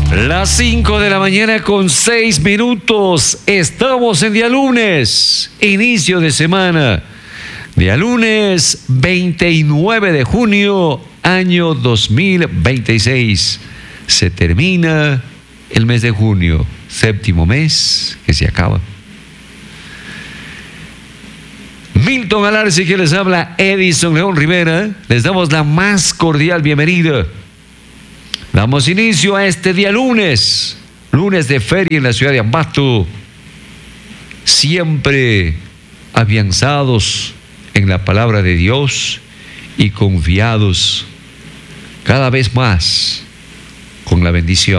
Las 5 de la mañana con 6 minutos. Estamos en día lunes, inicio de semana. Día lunes 29 de junio, año 2026. Se termina el mes de junio, séptimo mes que se acaba. Milton Alarce, que les habla, Edison León Rivera. Les damos la más cordial bienvenida. Damos inicio a este día lunes de feria en la ciudad de Ambato, siempre afianzados en la palabra de Dios y confiados cada vez más con la bendición.